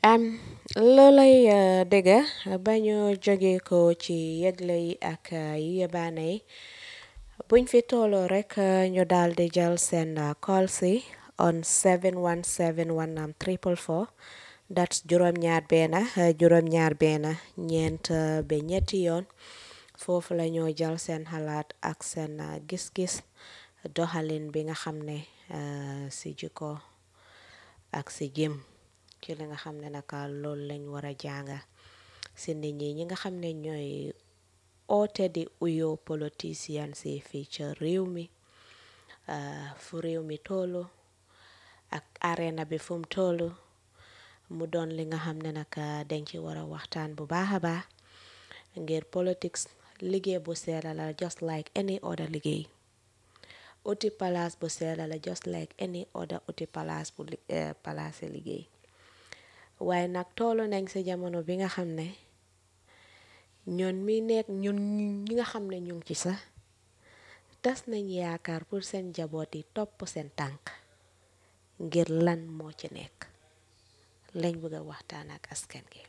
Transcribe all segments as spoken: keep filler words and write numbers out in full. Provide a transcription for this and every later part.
am loolay dëgga ba ñu jóge ko ci yëgle yi ak yi yëbaane yi buñ fi tooloo rek ñu daal di jël seen call si on seven one seven one triple four that's juróom ñaar benn juróom ñaar benn ñeent ba ñetti yoon foofu la ñoo jël seen xalaat ak seen gis-gis doxalin bi nga xam ne si jikko ak si jëm ci li nga xam ne naka loolu lañ war a jànga si nit ñi ñi nga xam ne ñooy oote di uyo politicien si fii ca réew mi fu réew mi tollu ak arena bi fu mu tollu mu doon li nga xam ne naka dañ ci war a waxtaan bu baax a baax ngir politics liggéey bu seela la just like any other liggéey uti palaas bu seela la just like any other uti palaas bu palaas liggéey waaye nag tollu nañ ci jamono bi nga xam ne ñun mi nekk ñun ñi nga xam ne ñu ngi ci sax tas nañ yaakaar pour seen jaboot yi topp seen tànk ngir lan moo ci nekk lañ bëgg a waxtaan ak askan gi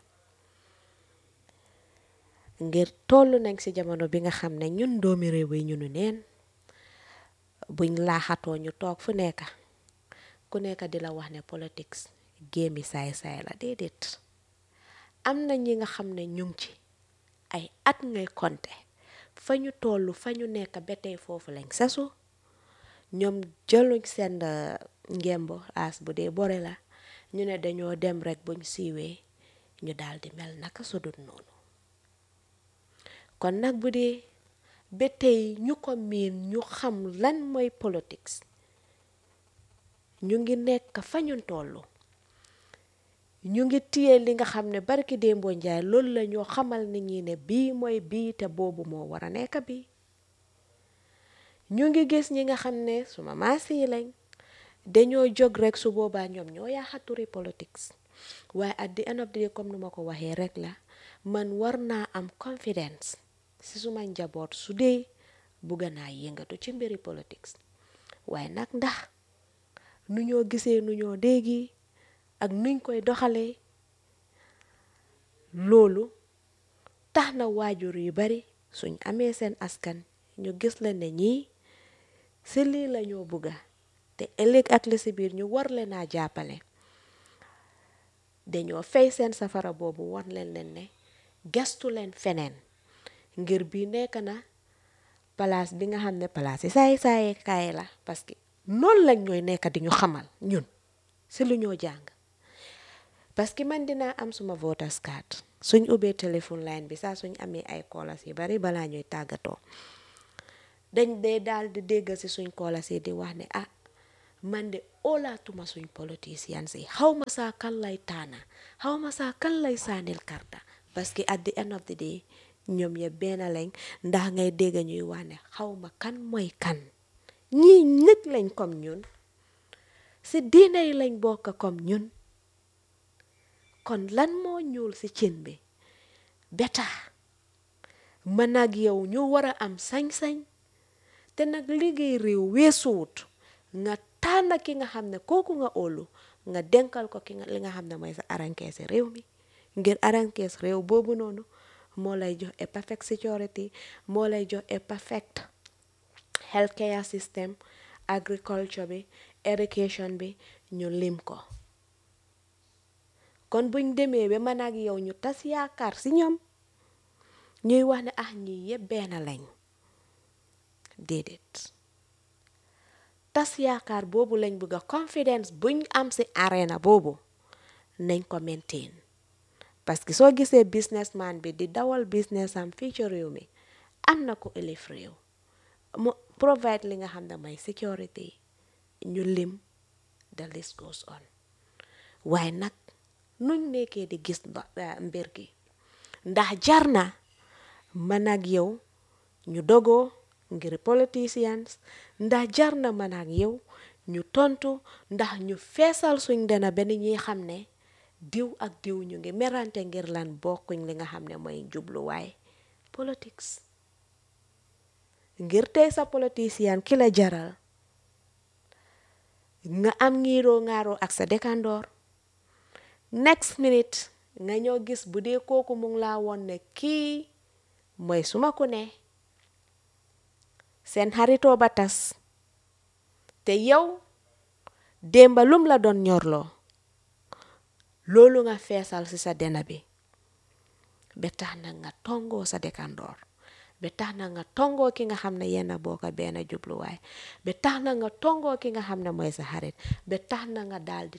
ngir tollu nañ ci jamono bi nga xam ne ñun doomi réew yi ñu nu neen buñ laaxatoo ñu toog fu nekk ku nekk di la wax ne politics géemi saay-saay la déedéet am na ñi nga xam ne ñu ngi ci ay at ngay konte fa ñu tollu fa ñu nekk ba tey foofu lañ sasu ñoom jëluñ seen ngembo as bu dee bore la ñu ne dañoo dem rek buñ siiwee ñu daal di mel naka sudut noonu kon nag bu dee ba tey ñu ko miin ñu xam lan mooy politics ñu ngi nekk fa ñu tollu ñu ngi téye li nga xam ne barki démboo njaay loolu la ñoo xamal nit ñi ne bii mooy bii te boobu moo war a nekk bii ñu ngi gis ñi nga xam ne suma maas yi lañ dañoo jóg rek su boobaa ñoom ñoo yaaxaturi politics waaye at the end of the day comme nu ma ko waxee rek la man war naa am confidence si suma njaboot su dee bugg naa yëngatu ci mbiri politics waaye nag ndax nu ñoo gisee nu ñoo déggi ak nuñ koy doxalee loolu tax na waajur yu bari suñ amee seen askan ñu gis la ne ñii si lii la ñoo bugga te ëllëg ak li si biir ñu war leen a jàppale dañoo fay seen safara boobu war leen leen ne gestu leen feneen ngir bii nekk na palaas bi nga xam ne palaas yi saay saay kaay la parce que noonu lañ ñooy nekk di ñu xamal ñun si lu ñoo jàng parce que man dinaa am suma voters card suñ ubbee téléphone line bi saa suñ amee ay koolas yi bari balaa ñuy tàggatoo dañ dee daal di dégg si suñ koolas yi di wax ne ah man de olaatuma suñ politiciens yi xaw ma saa kan lay taana xaw ma saa kan lay saanil karta parce que at the end of the day ñoom ya benn lañ ndax ngay dégg ñuy wax ne xaw ma kan mooy kan ñii nit lañ comme ñun si diine yi lañ bokk comme ñun kon lan moo ñuul si cin bi beta man ak yow ñu war a am sañ-sañ te nag liggéey réew weesuwut nga tànn ki nga xam ne kooku nga óolu nga denkal ko ki nga li nga xam ne mooy sa arankeesi réew mi ngir arankees réew boobu noonu moo lay jox a perfect security moo lay jox a perfect healthcare system agriculture bi education bi ñu lim ko kon buñ demee ba man ak yow ñu tas yaakaar si ñoom ñuy wax ne ah ñii yëpp benn lañ déedéet tas yaakaar boobu lañ bëgg a confidence buñ am si arena boobu nañ ko maintain parce que soo gisee businessman bi di dawal business am fii ci réew mi am na ko élif réew mu provide li nga xam ne mooy security ñu lim the list goes on waaye nag nuñ nekkee di gis mbir gi ndax jar na man ak yow ñu dogoo ngir politicians ndax jar na man ak yow ñu tontu ndax ñu feesal suñ dena benn ñi xam ne diw ak diw ñu ngi merante ngir lan bokkuñ li nga xam ne mooy jubluwaay politics ngir tey sa politicien ki la jaral nga am ngiroo ngaaroo ak sa dëkkandoor next minute nga ñoo gis bu dee kooku mu ngi laa woon ne kii mooy suma ku ne seen xaritoo ba tas te yow démba lum la doon ñorloo loolu nga feesal ci sa dena bi ba tax na nga tongoo sa dëkkandoor ba tax na nga tongoo ki nga xam ne yéen a bokk benn jubluwaay ba tax na nga tongoo ki nga xam ne mooy sa xarit ba tax na nga daal di